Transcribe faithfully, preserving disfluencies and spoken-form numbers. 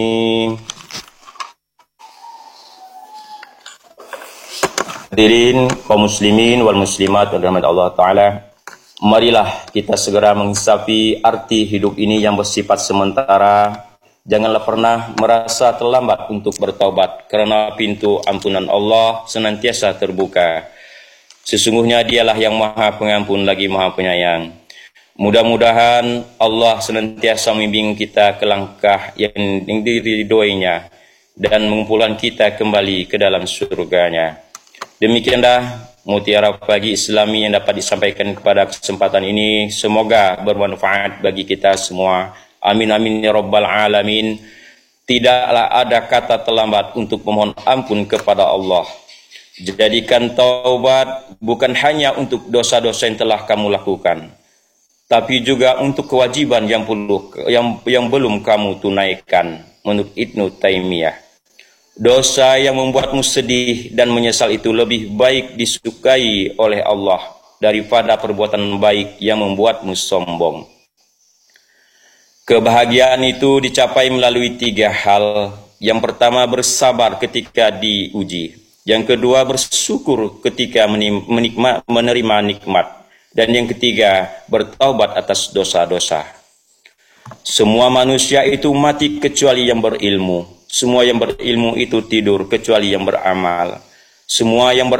Hadirin kaum muslimin wal muslimat yang dirahmati Allah Ta'ala, marilah kita segera menghisapi arti hidup ini yang bersifat sementara. Janganlah pernah merasa terlambat untuk bertaubat, karena pintu ampunan Allah senantiasa terbuka. Sesungguhnya Dialah yang Maha Pengampun lagi Maha Penyayang. Mudah-mudahan Allah senantiasa membimbing kita ke langkah yang diridhoinya dan mengumpulkan kita kembali ke dalam surganya. Demikianlah mutiara pagi Islami yang dapat disampaikan kepada kesempatan ini. Semoga bermanfaat bagi kita semua. Amin amin ya rabbal alamin. Tidaklah ada kata terlambat untuk memohon ampun kepada Allah. Jadikan taubat bukan hanya untuk dosa-dosa yang telah kamu lakukan, tapi juga untuk kewajiban yang perlu yang yang belum kamu tunaikan. Menurut Ibnu Taimiyah, dosa yang membuatmu sedih dan menyesal itu lebih baik disukai oleh Allah daripada perbuatan baik yang membuatmu sombong. Kebahagiaan itu dicapai melalui tiga hal. Yang pertama, bersabar ketika diuji. Yang kedua, bersyukur ketika menikmat, menerima nikmat. Dan yang ketiga, bertaubat atas dosa-dosa. Semua manusia itu mati kecuali yang berilmu. Semua yang berilmu itu tidur kecuali yang beramal. Semua yang ber